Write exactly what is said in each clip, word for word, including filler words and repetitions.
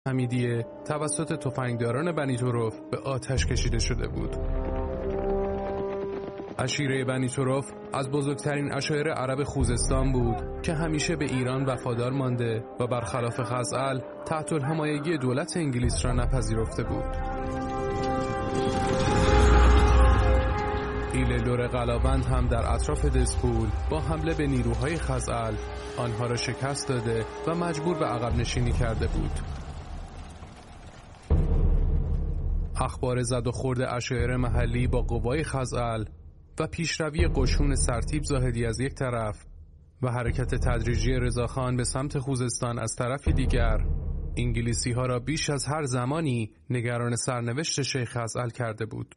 حمیدیه توسط تفنگداران بنی طرف به آتش کشیده شده بود. عشیره بنی طرف از بزرگترین عشایر عرب خوزستان بود که همیشه به ایران وفادار مانده و برخلاف خزعل تحت الحمایگی دولت انگلیس را نپذیرفته بود. ایل لور قلاوند هم در اطراف دسپول با حمله به نیروهای خزعل آنها را شکست داده و مجبور به عقب نشینی کرده بود. اخبار زد و خورد عشایر محلی با قوای خزعل و پیشروی قشون سرتیپ زاهدی از یک طرف و حرکت تدریجی رضاخان به سمت خوزستان از طرفی دیگر انگلیسی ها را بیش از هر زمانی نگران سرنوشت شیخ خزعل کرده بود.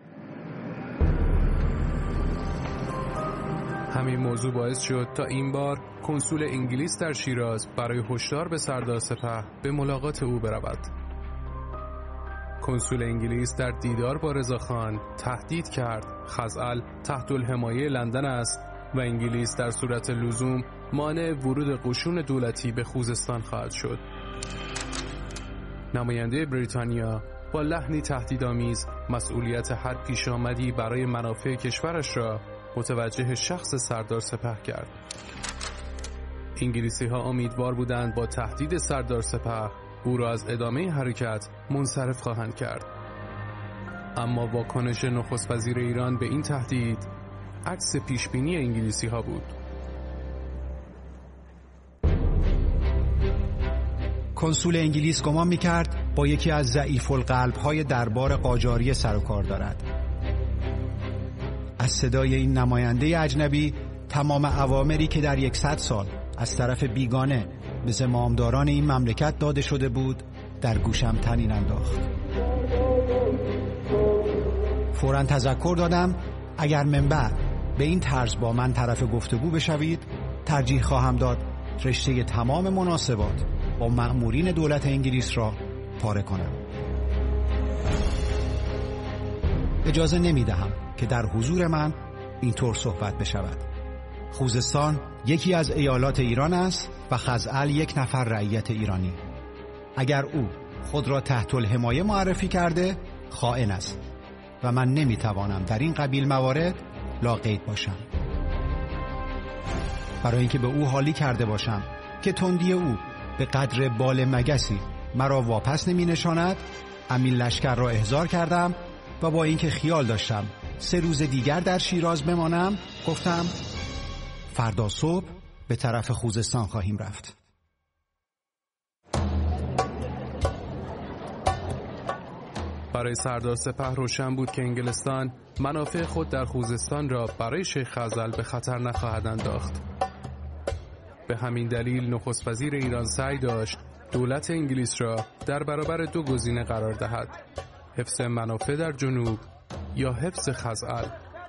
همین موضوع باعث شد تا این بار کنسول انگلیس در شیراز برای هشدار به سردار سپه به ملاقات او برود. کنسول انگلیس در دیدار با رضاخان تهدید کرد خزعل تحت الحمایه لندن است و انگلیس در صورت لزوم مانع ورود قشون دولتی به خوزستان خواهد شد. نماینده بریتانیا با لحنی تهدیدآمیز مسئولیت هر پیشامدی برای منافع کشورش را متوجه شخص سردار سپه کرد. انگلیسی ها امیدوار بودند با تهدید سردار سپه او را از ادامه حرکت منصرف خواهند کرد. اما واکنش نخست وزیر ایران به این تهدید عکس پیشبینی انگلیسی ها بود. کنسول انگلیس گمان می‌کرد با یکی از ضعیف القلب‌های دربار قاجاری سر و کار دارد. از صدای این نماینده اجنبی تمام اوامری که در یکصد سال از طرف بیگانه به زمامداران این مملکت داده شده بود در گوشم طنین انداخت. فوراً تذکر دادم اگر من بعد به این طرز با من طرف گفتگو بشوید ترجیح خواهم داد رشته تمام مناسبات با مأمورین دولت انگلیس را پاره کنم. اجازه نمیدهم که در حضور من اینطور صحبت بشود. خوزستان یکی از ایالات ایران است و خزعل یک نفر رعیت ایرانی. اگر او خود را تحت الحمایه معرفی کرده خائن است و من نمیتوانم در این قبیل موارد لاقید باشم. برای اینکه به او حالی کرده باشم که تندی او به قدر بال مگسی مرا واپس نمی نشاند، امین لشکر را احضار کردم و با اینکه خیال داشتم سه روز دیگر در شیراز بمانم گفتم فردا صبح به طرف خوزستان خواهیم رفت. برای سردار سپه روشن بود که انگلستان منافع خود در خوزستان را برای شیخ خزعل به خطر نخواهد انداخت. به همین دلیل نخست وزیر ایران سعی داشت دولت انگلیس را در برابر دو گزینه قرار دهد: حفظ منافع در جنوب یا حفظ خزعل.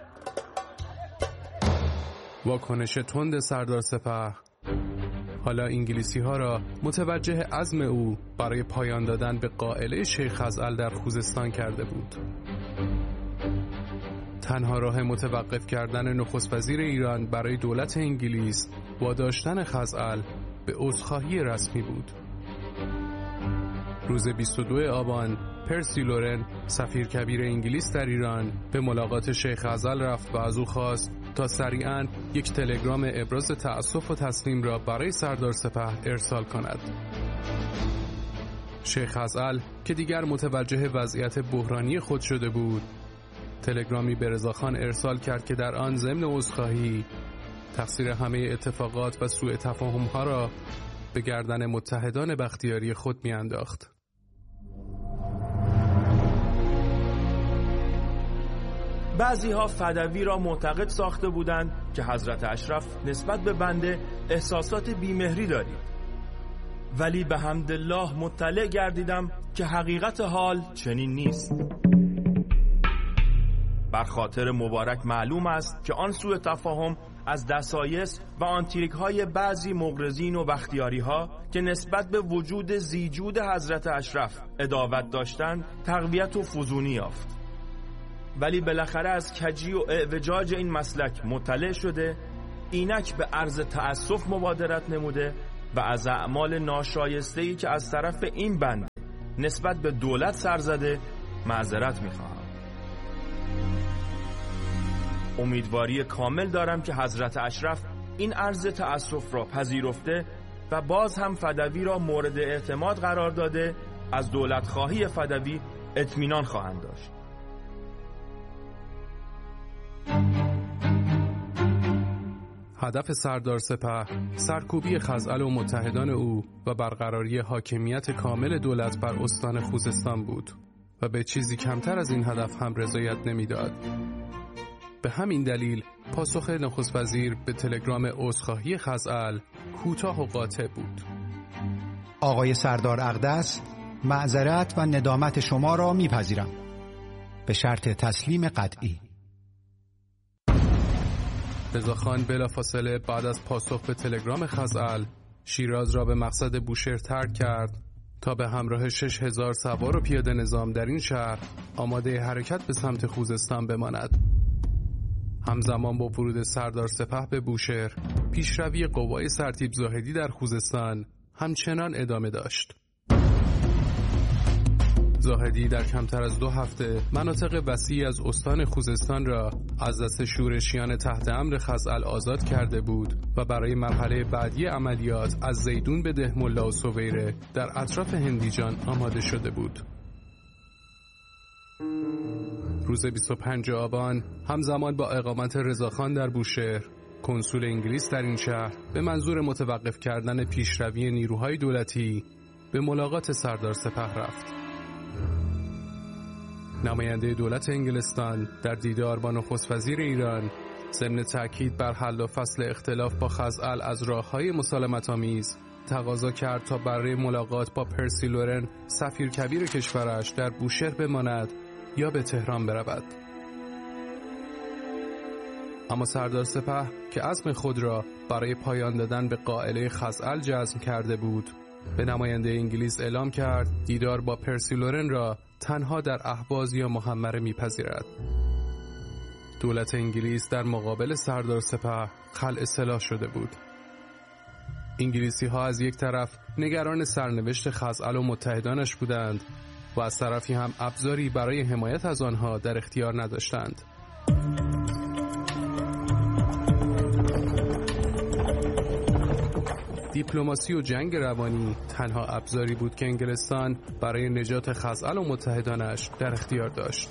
واکنش تند سردار سپه حالا انگلیسی ها را متوجه عزم او برای پایان دادن به قائله شیخ خزعل در خوزستان کرده بود. تنها راه متوقف کردن نخست وزیر ایران برای دولت انگلیس واداشتن خزعل به عذرخواهی رسمی بود. روز بیست و دوم آبان پرسی لورن سفیر کبیر انگلیس در ایران به ملاقات شیخ خزعل رفت و از او خواست تا سریعاً یک تلگرام ابراز تأسف و تسلیم را برای سردار سپه ارسال کند. شیخ خزعل که دیگر متوجه وضعیت بحرانی خود شده بود، تلگرامی به رضاخان ارسال کرد که در آن ضمن عذرخواهی تقصیر همه اتفاقات و سوء تفاهم‌ها را به گردن متحدان بختیاری خود می‌انداخت. بعضی ها فدوی را معتقد ساخته بودند که حضرت اشرف نسبت به بنده احساسات بیمهری دارید، ولی به حمدالله مطلع گردیدم که حقیقت حال چنین نیست. بر خاطر مبارک معلوم است که آن سوء تفاهم از دسایس و آنتریک های بعضی مغرضین و بختیاری ها که نسبت به وجود زیجود حضرت اشرف عداوت داشتند تقویت و فزونی یافت، ولی بالاخره از کجی و اعوجاج این مسلک مطلع شده، اینک به عرض تأسف مبادرت نموده و از اعمال ناشایسته‌ای که از طرف این بند نسبت به دولت سر زده معذرت می‌خواهم. امیدواری کامل دارم که حضرت اشرف این عرض تأسف را پذیرفته و باز هم فدوی را مورد اعتماد قرار داده از دولت خواهی فدوی اطمینان خواهند داشت. هدف سردار سپه سرکوبی خزعل و متحدان او و برقراری حاکمیت کامل دولت بر استان خوزستان بود و به چیزی کمتر از این هدف هم رضایت نمیداد. به همین دلیل پاسخ نخست وزیر به تلگرام عذرخواهی خزعل کوتاه و قاطع بود. آقای سردار اقدس، معذرت و ندامت شما را میپذیرم به شرط تسلیم قطعی. رضاخان بلافاصله بعد از پاسخ به تلگرام خزعل شیراز را به مقصد بوشهر ترک کرد تا به همراه شش هزار سوار و پیاده نظام در این شهر آماده حرکت به سمت خوزستان بماند. همزمان با ورود سردار سپه به بوشهر، پیشروی قوای سرتیپ زاهدی در خوزستان همچنان ادامه داشت. زاهدی در کمتر از دو هفته مناطق وسیعی از استان خوزستان را از دست شورشیان تحت امر خزعل آزاد کرده بود و برای مرحله بعدی عملیات از زیدون به دهملا و سویره در اطراف هندیجان آماده شده بود. روز بیست و پنجم آبان همزمان با اقامت رضاخان در بوشهر، کنسول انگلیس در این شهر به منظور متوقف کردن پیشروی نیروهای دولتی به ملاقات سردار سپه رفت. نماینده دولت انگلستان در دیدار با نخست وزیر ایران ضمن تأکید بر حل و فصل اختلاف با خزعل از راه‌های مسالمت‌آمیز تقاضا کرد تا برای ملاقات با پرسی لورن سفیر کبیر کشورش در بوشهر بماند یا به تهران برود. اما سردار سپه که عزم خود را برای پایان دادن به قائله خزعل جزم کرده بود، به نماینده انگلیس اعلام کرد دیدار با پرسی لورن را تنها در اهواز یا محمره میپذیرد. دولت انگلیس در مقابل سردار سپه خلع سلاح شده بود. انگلیسی ها از یک طرف نگران سرنوشت خزعل و متحدانش بودند و از طرفی هم ابزاری برای حمایت از آنها در اختیار نداشتند. دیپلماسی و جنگ روانی تنها ابزاری بود که انگلستان برای نجات خزعل و متحدانش در اختیار داشت.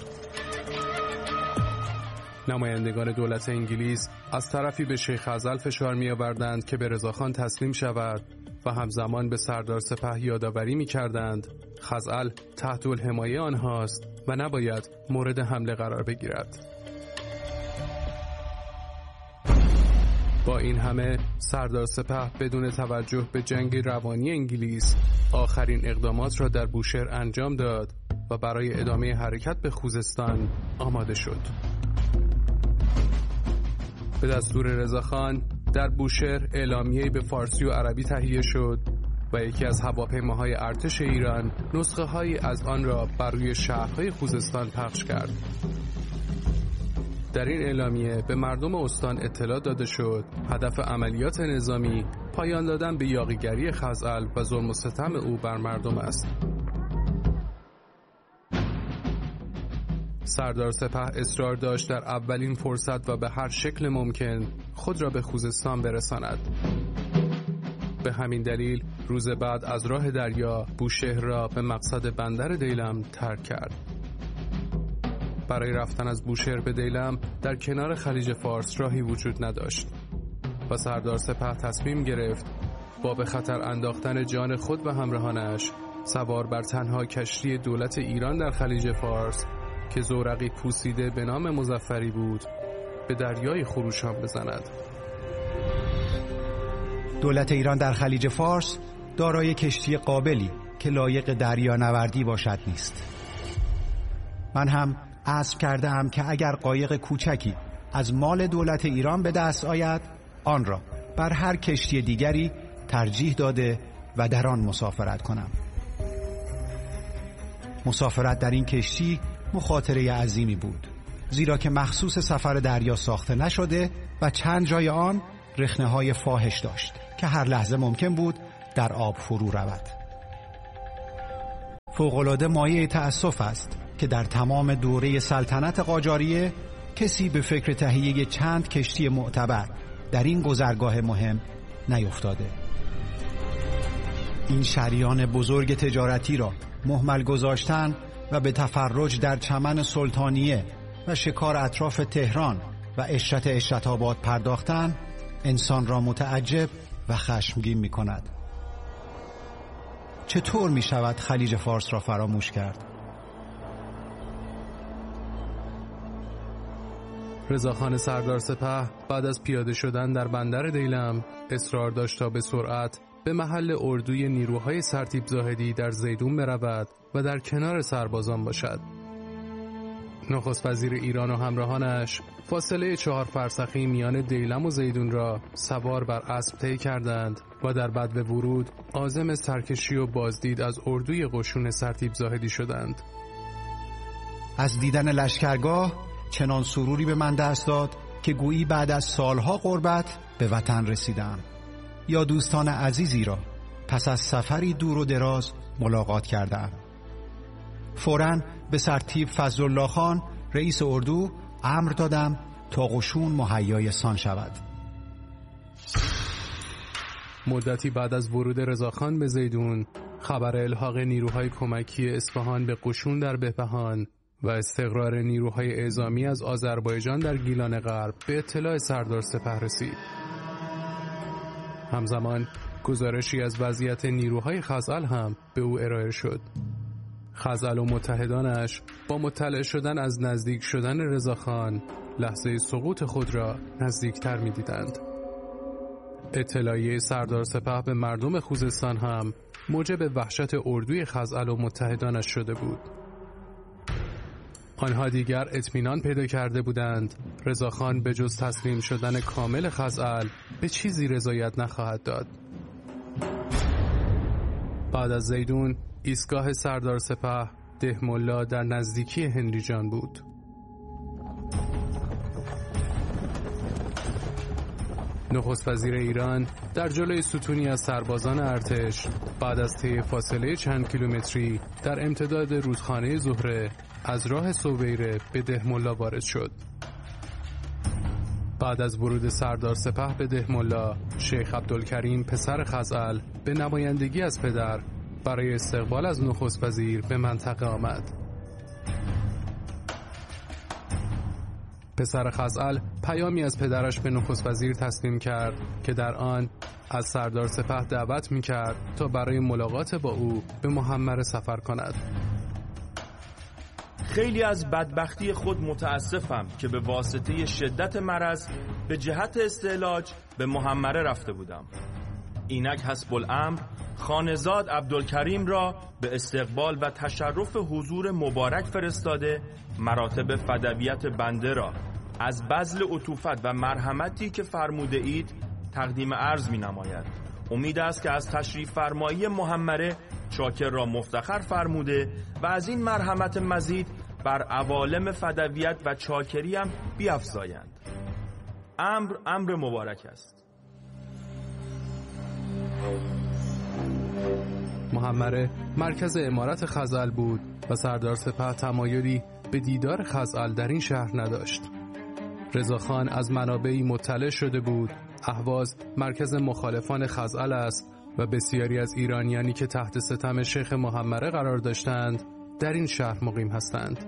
نمایندگان دولت انگلیس از طرفی به شیخ خزعل فشار می آوردند که به رضاخان تسلیم شود و همزمان به سردار سپه یادآوری می کردند خزعل تحت الحمایه آنهاست و نباید مورد حمله قرار بگیرد. با این همه سردار سپه بدون توجه به جنگ روانی انگلیس آخرین اقدامات را در بوشهر انجام داد و برای ادامه حرکت به خوزستان آماده شد. به دستور رضاخان در بوشهر اعلامیه‌ای به فارسی و عربی تهیه شد و یکی از هواپیماهای ارتش ایران نسخه هایی از آن را بر روی شهرهای خوزستان پخش کرد. در این اعلامیه به مردم استان اطلاع داده شد هدف عملیات نظامی پایان دادن به یاغیگری خزعل و ظلم و ستم او بر مردم است. سردار سپه اصرار داشت در اولین فرصت و به هر شکل ممکن خود را به خوزستان برساند. به همین دلیل روز بعد از راه دریا بوشهر را به مقصد بندر دیلم ترک کرد. برای رفتن از بوشهر به دیلم در کنار خلیج فارس راهی وجود نداشت و سردار سپه تصمیم گرفت با به خطر انداختن جان خود و همراهانش سوار بر تنها کشتی دولت ایران در خلیج فارس که زورقی پوسیده به نام مظفری بود به دریای خروشان بزند. دولت ایران در خلیج فارس دارای کشتی قابلی که لایق دریانوردی باشد نیست. من هم عزم کردم که اگر قایق کوچکی از مال دولت ایران به دست آید آن را بر هر کشتی دیگری ترجیح داده و در آن مسافرت کنم. مسافرت در این کشتی مخاطره عظیمی بود، زیرا که مخصوص سفر دریا ساخته نشده و چند جای آن رخنه‌های فاحش داشت که هر لحظه ممکن بود در آب فرو رود. فوق‌العاده مایه تأسف است که در تمام دوره سلطنت قاجاریه کسی به فکر تهیه چند کشتی معتبر در این گذرگاه مهم نیفتاده. این شریان بزرگ تجارتی را مهمل گذاشتن و به تفرج در چمن سلطانیه و شکار اطراف تهران و عشرت عشرت‌آباد پرداختن انسان را متعجب و خشمگین می کند. چطور می شود خلیج فارس را فراموش کرد؟ رضاخان سردار سپه بعد از پیاده شدن در بندر دیلم اصرار داشت تا به سرعت به محل اردوی نیروهای سرتیپ زاهدی در زیدون برود و در کنار سربازان باشد. نخست وزیر ایران و همراهانش فاصله چهار فرسخی میان دیلم و زیدون را سوار بر اسب طی کردند و در بدو ورود عازم سرکشی و بازدید از اردوی قشون سرتیپ زاهدی شدند. از دیدن لشکرگاه چنان سروری به من دست داد که گویی بعد از سالها غربت به وطن رسیدم یا دوستان عزیزی را پس از سفری دور و دراز ملاقات کردم. فوراً به سرتیپ فضلالله خان رئیس اردو امر دادم تا قشون مهیای سان شود. مدتی بعد از ورود رضاخان به زیدون خبر الحاق نیروهای کمکی اصفهان به قشون در بهبهان و استقرار نیروهای اعزامی از آذربایجان در گیلان غرب به اطلاع سردار سپه رسید. همزمان گزارشی از وضعیت نیروهای خزعل هم به او ارائه شد. خزعل و متحدانش با مطلع شدن از نزدیک شدن رضاخان لحظه سقوط خود را نزدیکتر می دیدند. اطلاعیه سردار سپه به مردم خوزستان هم موجب وحشت اردوی خزعل و متحدانش شده بود. آنها دیگر اطمینان پیدا کرده بودند رضاخان به جز تسلیم شدن کامل خزعل به چیزی رضایت نخواهد داد. بعد از زیدون ایستگاه سردار سپه دهملا در نزدیکی هنریجان بود. نخست وزیر ایران در جلوی ستونی از سربازان ارتش بعد از طی فاصله چند کیلومتری در امتداد رودخانه زهره از راه سویره به دهملا وارد شد. بعد از ورود سردار سپه به دهملا، شیخ عبدالکریم پسر خزعل به نمایندگی از پدر برای استقبال از نخست وزیر به منطقه آمد. پسر خزعل پیامی از پدرش به نخست وزیر تسلیم کرد که در آن از سردار سپه دعوت می‌کرد تا برای ملاقات با او به محمره سفر کند. خیلی از بدبختی خود متاسفم که به واسطه شدت مرض به جهت استعلاج به محمره رفته بودم. اینک حسب الامر خانزاد عبدالکریم را به استقبال و تشرف حضور مبارک فرستاده مراتب فدویت بنده را از بذل عطوفت و مرحمتی که فرموده اید تقدیم عرض می نماید. امید است که از تشریف فرمایی محمره شاکر را مفتخر فرموده و از این مرحمت مزید بر عوالم فدویت و چاکری هم بیفزایند. امر امر مبارک است. محمره مرکز امارت خزعل بود و سردار سپه تمایلی به دیدار خزعل در این شهر نداشت. رضاخان از منابعی مطلع شده بود اهواز مرکز مخالفان خزعل است و بسیاری از ایرانیانی که تحت ستم شیخ محمره قرار داشتند در این شهر مقیم هستند.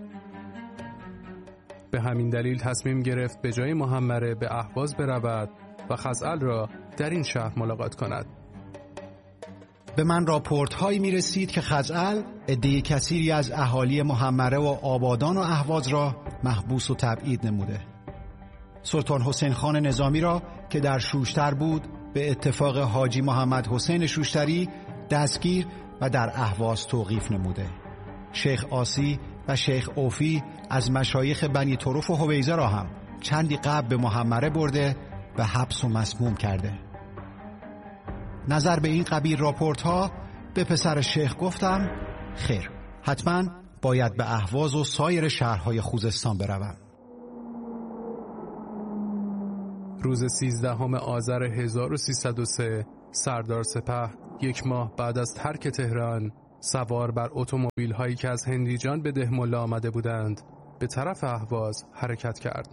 به همین دلیل تصمیم گرفت به جای محمره به اهواز برود و خزعل را در این شهر ملاقات کند. به من راپورت هایی می رسید که خزعل عده کثیری از اهالی محمره و آبادان و اهواز را محبوس و تبعید نموده. سلطان حسین خان نظامی را که در شوشتر بود به اتفاق حاجی محمد حسین شوشتری دستگیر و در اهواز توقیف نموده. شیخ آسی و شیخ اوفی از مشایخ بنی طرف و هویزه را هم چندی قبل به محمره برده و حبس و مسموم کرده. نظر به این قبیل راپورت ها به پسر شیخ گفتم خیر، حتما باید به اهواز و سایر شهرهای خوزستان بروم. روز سیزدهم آذر هزار و سیصد و سه سردار سپه یک ماه بعد از ترک تهران، سوار بر اتومبیل هایی که از هندیجان به دهملا آمده بودند به طرف اهواز حرکت کرد.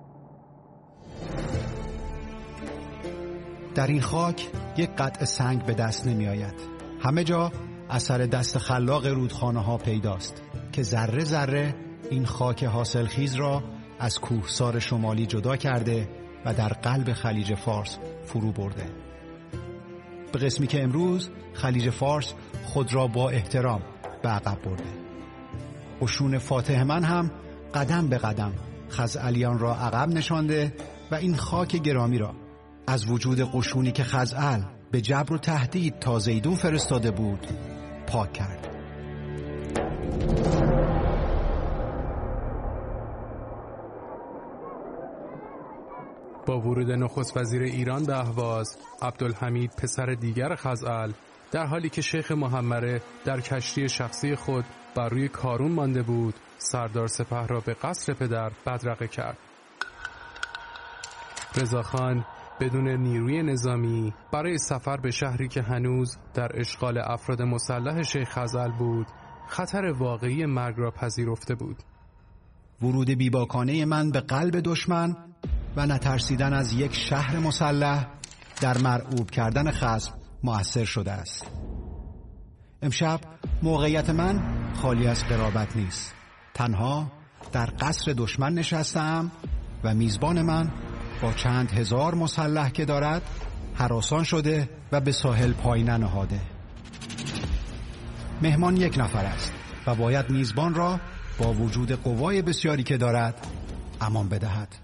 در این خاک یک قطع سنگ به دست نمی آید. همه جا اثر دست خلاق رودخانه ها پیداست که ذره ذره این خاک حاصلخیز را از کوهسار شمالی جدا کرده و در قلب خلیج فارس فرو برده. به قسمی که امروز خلیج فارس خود را با احترام به عقب برده. قشون فاتح من هم قدم به قدم خزعلیان را عقب نشانده و این خاک گرامی را از وجود قشونی که خزعل به جبر و تهدید تا زیدون فرستاده بود پاک کرد. با ورود نخست وزیر ایران به اهواز، عبدالحمید پسر دیگر خزعل، در حالی که شیخ محمره در کشتی شخصی خود بر روی کارون مانده بود، سردار سپه را به قصر پدر بدرقه کرد. رضاخان بدون نیروی نظامی برای سفر به شهری که هنوز در اشغال افراد مسلح شیخ خزعل بود، خطر واقعی مرگ را پذیرفته بود. ورود بیباکانه من به قلب دشمن و نترسیدن از یک شهر مسلح در مرعوب کردن خصم مؤثر شده است. امشب موقعیت من خالی از قرابت نیست. تنها در قصر دشمن نشستم و میزبان من با چند هزار مسلح که دارد هراسان شده و به ساحل پای ننهاده. مهمان یک نفر است و باید میزبان را با وجود قوای بسیاری که دارد امان بدهد.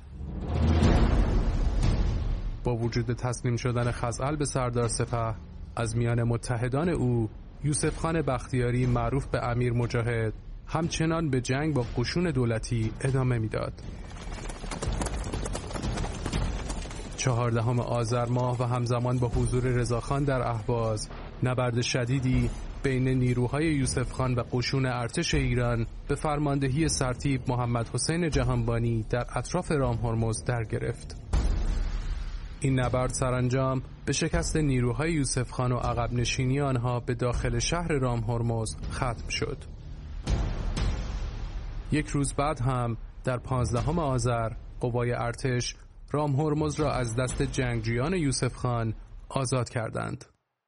با وجود تسلیم شدن خزعل به سردار سپه، از میان متحدان او یوسف خان بختیاری معروف به امیر مجاهد همچنان به جنگ با قشون دولتی ادامه میداد. چهاردهم آذر ماه و همزمان با حضور رضاخان در اهواز، نبرد شدیدی بین نیروهای یوسف خان و قشون ارتش ایران به فرماندهی سرتیپ محمد حسین جهانبانی در اطراف رام هرمز در گرفت. این نبرد سرانجام به شکست نیروهای یوسف خان و عقب نشینی آنها به داخل شهر رام هرمز ختم شد. یک روز بعد هم در پانزدهم آذر قوای ارتش رام هرمز را از دست جنگجویان یوسف خان آزاد کردند.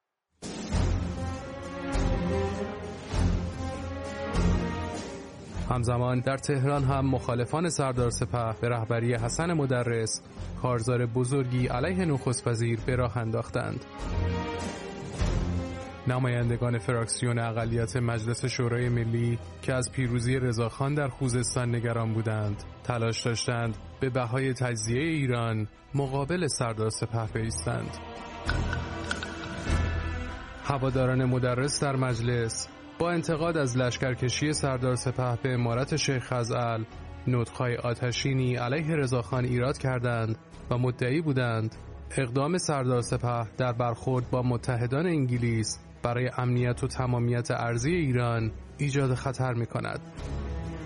همزمان در تهران هم مخالفان سردار سپه به رهبری حسن مدرس کارزار بزرگی علیه نخست وزیر به راه انداختند. نمایندگان فراکسیون اقلیت مجلس شورای ملی که از پیروزی رضاخان در خوزستان نگران بودند، تلاش داشتند به بهای تجزیه ایران مقابل سردار سپه بایستند. هواداران مدرس در مجلس با انتقاد از لشکرکشی سردار سپه به امارت شیخ خزعل نطق‌های آتشینی علیه رضاخان ایراد کردند و مدعی بودند اقدام سردار سپه در برخورد با متحدان انگلیس برای امنیت و تمامیت ارضی ایران ایجاد خطر می‌کند.